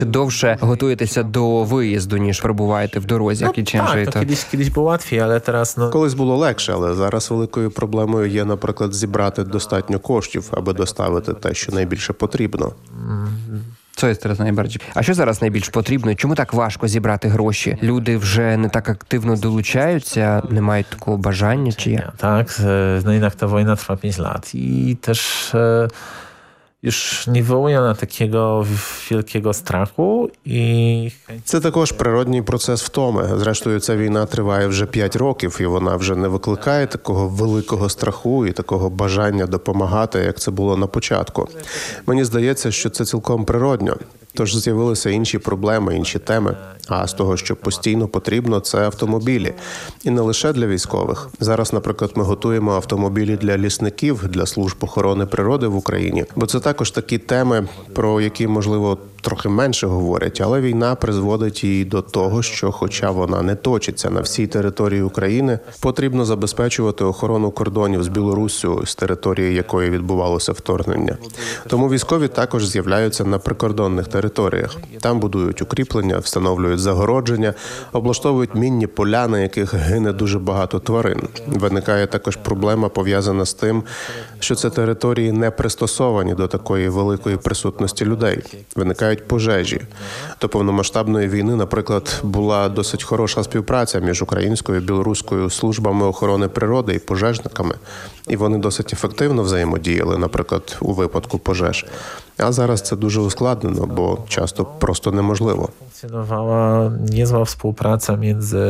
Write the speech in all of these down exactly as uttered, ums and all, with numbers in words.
Довше готуєтеся до виїзду, ніж перебуваєте в дорозі, як і чим Так, жити? то колись, колись було легше, але зараз... Ну... Колись було легше, але зараз великою проблемою є, наприклад, зібрати достатньо коштів, аби доставити те, що найбільше потрібно. Це є зараз найбільше. А що зараз найбільш потрібно? Чому так важко зібрати гроші? Люди вже не так активно долучаються, не мають такого бажання, чи як? Tak, no jednak ta wojna trwa pięć lat i też e, już nie wywołuje ona takiego wielkiego strachu i... Це також природній процес втоми. Зрештою, ця війна триває вже п'ять років, і вона вже не викликає такого великого страху і такого бажання допомагати, як це було на початку. Мені здається, що це цілком природньо. Тож з'явилися інші проблеми, інші теми. А з того, що постійно потрібно, це автомобілі. І не лише для військових. Зараз, наприклад, ми готуємо автомобілі для лісників, для служб охорони природи в Україні. Бо це також такі теми, про які, можливо, трохи менше говорять, але війна призводить і до того, що, хоча вона не точиться на всій території України, потрібно забезпечувати охорону кордонів з Білоруссю, з території якої відбувалося вторгнення. Тому військові також з'являються на прикордонних територіях. Там будують укріплення, встановлюють загородження, облаштовують мінні поля, на яких гине дуже багато тварин. Виникає також проблема, пов'язана з тим, що це території не пристосовані до такої великої присутності людей. Виникає пожежі. До повномасштабної війни, наприклад, була досить хороша співпраця між українською і білоруською службами охорони природи і пожежниками. І вони досить ефективно взаємодіяли, наприклад, у випадку пожеж. А зараз це дуже ускладнено, бо часто просто неможливо. Funkcjonowała niezła współpraca między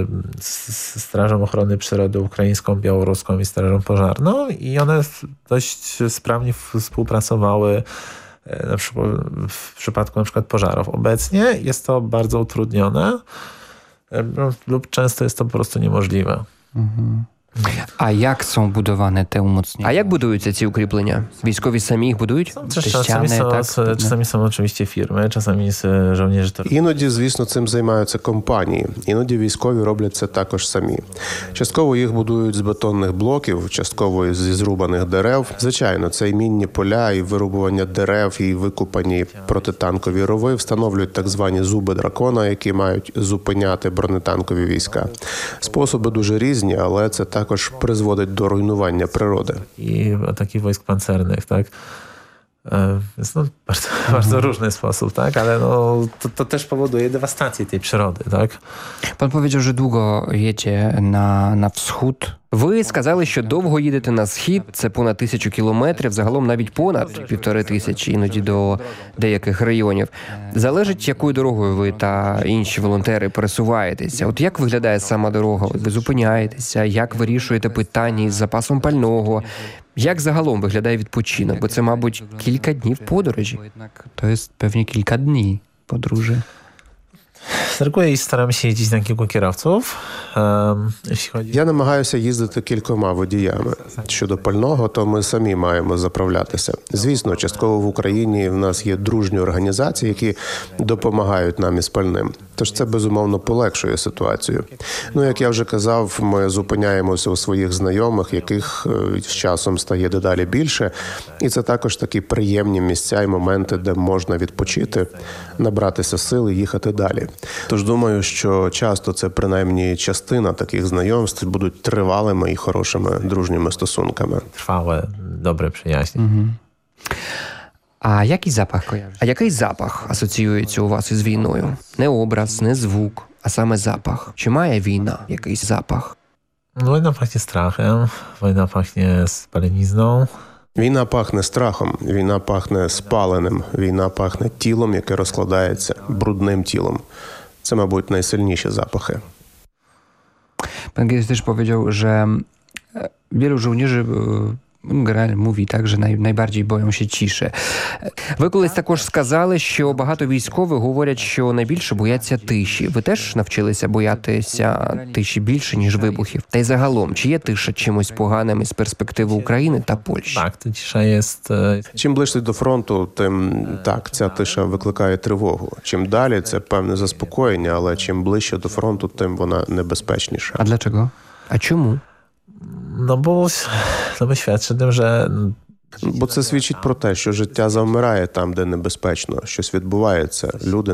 Strażą Ochrony Przyrody Ukraińską, Białoruską i Strażą Pożarną i one dość sprawnie współpracowały na przykład w przypadku na przykład pożarów. Obecnie jest to bardzo utrudnione lub często jest to po prostu niemożliwe. Mhm. А як są budowane te umocnienia? A jak budуються ці укріплення? Військові самі їх будують? Te czasami, są, tak? czasami są oczywiście firmy, czasami żołnierze to... Іноді, звісно, цим займаються компанії. Іноді військові роблять це також самі. Частково їх будують з бетонних блоків, частково зі зрубаних дерев. Звичайно, це і мінні поля, і вирубування дерев, і викопані протитанкові рови встановлюють так звані зуби дракона, які мають зупиняти бронетанкові війська. Способи дуже різні, але це так також призводить до руйнування природи. I ataki wojsk pancernych, tak? Jest no bardzo, bardzo różny sposób, tak? Ale no, to, to też powoduje dewastację tej przyrody, tak? Пан powiedział, że długo jedzie na, na wschód. Ви сказали, що довго їдете на схід, це понад тисячу кілометрів, загалом навіть понад півтори тисячі, іноді до деяких районів. Залежить, якою дорогою ви та інші волонтери пересуваєтеся. От як виглядає сама дорога? Ви зупиняєтеся, як вирішуєте питання із запасом пального? Як загалом виглядає відпочинок? Бо це, мабуть, кілька днів подорожі. То є, певні, кілька днів подорожі. Z reguły staramy się jeździć na kilku kierowców. Um, jeśli chodzi... Я намагаюся їздити кількома водіями. Щодо пального, то ми самі маємо заправлятися. Звісно, частково в Україні в нас є дружні організації, які допомагають нам із пальним. Тож це, безумовно, полегшує ситуацію. Ну, як я вже казав, ми зупиняємося у своїх знайомих, яких з часом стає дедалі більше. І це також такі приємні місця і моменти, де можна відпочити, набратися сил і їхати далі. Тож думаю, що часто це принаймні частина таких знайомств будуть тривалими і хорошими дружніми стосунками. Trwałe, dobre przyjaźnie. Угу. А який запах кояжить? А який запах асоціюється у вас із війною? Не образ, не звук, а саме запах. Чи має війна якийсь запах? Wojna pachnie strachem, wojna pachnie spalenizną. Війна пахне страхом, війна пахне спаленим, війна пахне тілом, яке розкладається, брудним тілом. Це, мабуть, найсильніші запахи. Pan Gies też powiedział, że wielu żołnierzy generalnie mówi так, że най, найбільше боją się ciszy. Ви колись також сказали, що багато військових говорять, що найбільше бояться тиші. Ви теж навчилися боятися тиші більше, ніж вибухів? Та й загалом, чи є тиша чимось поганим із перспективи України та Польщі? Так, та тиша є... Чим ближче до фронту, тим, так, ця тиша викликає тривогу. Чим далі, це певне заспокоєння, але чим ближче до фронту, тим вона небезпечніша. А dlaczego? А чому? No bo, no bo świadczy tym, że Бо це свідчить про те, що життя завмирає там, де небезпечно, щось відбувається, люди